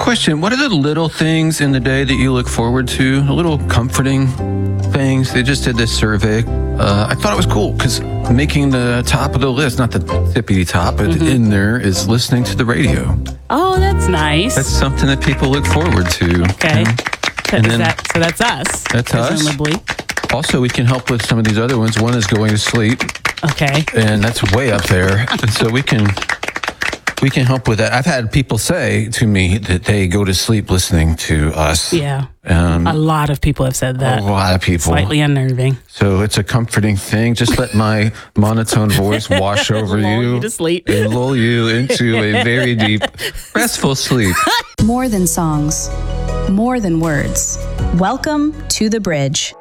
Question, what are the little things in the day that you look forward to? The little comforting things. They just did this survey. I thought it was cool because making the top of the list, not the tippity top, but in there is listening to the radio. Oh, that's nice. That's something that people look forward to. Okay. You know? And then, So that's us. That's us. Presumably. Also, we can help with some of these other ones. One is going to sleep. Okay. And that's way up there. And so we can help with that. I've had people say to me that they go to sleep listening to us. Yeah. A lot of people have said that. A lot of people. Slightly unnerving. So it's a comforting thing. Just let my monotone voice wash over Lull you you to sleep. and lull you into a very deep, restful sleep. More than songs, more than words. Welcome to The Bridge.